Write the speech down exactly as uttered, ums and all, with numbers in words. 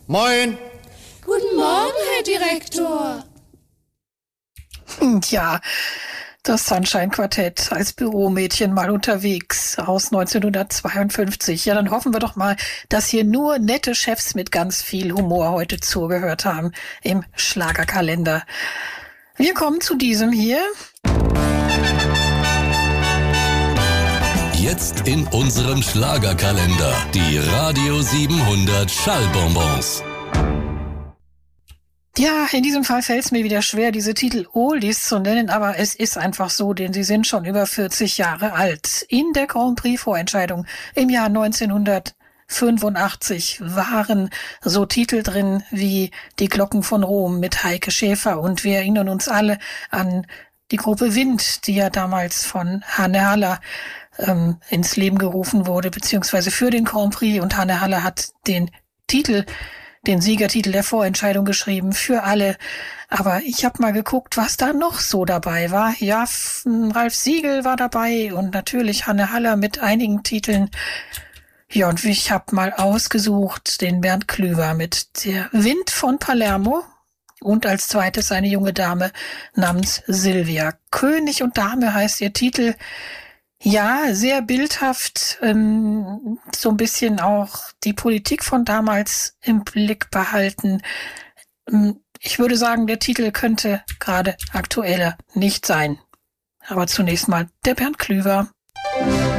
Moin. Guten Morgen, Herr Direktor. Ja, das Sunshine-Quartett als Büromädchen mal unterwegs aus neunzehnhundertzweiundfünfzig. Ja, dann hoffen wir doch mal, dass hier nur nette Chefs mit ganz viel Humor heute zugehört haben im Schlagerkalender. Wir kommen zu diesem hier. Jetzt in unserem Schlagerkalender die Radio siebenhundert Schallbonbons. Ja, in diesem Fall fällt es mir wieder schwer, diese Titel Oldies zu nennen, aber es ist einfach so, denn sie sind schon über vierzig Jahre alt. In der Grand Prix-Vorentscheidung im Jahr neunzehnhundertfünfundachtzig waren so Titel drin wie Die Glocken von Rom mit Heike Schäfer, und wir erinnern uns alle an die Gruppe Wind, die ja damals von Hanne Haller ähm, ins Leben gerufen wurde, beziehungsweise für den Grand Prix, und Hanne Haller hat den Titel den Siegertitel der Vorentscheidung geschrieben, für alle. Aber ich habe mal geguckt, was da noch so dabei war. Ja, Ralf Siegel war dabei und natürlich Hanne Haller mit einigen Titeln. Ja, und ich habe mal ausgesucht den Bernd Klüver mit Der Wind von Palermo und als zweites eine junge Dame namens Silvia. König und Dame heißt ihr Titel. Ja, sehr bildhaft, ähm, so ein bisschen auch die Politik von damals im Blick behalten. Ähm, ich würde sagen, der Titel könnte gerade aktueller nicht sein. Aber zunächst mal der Bernd Klüver.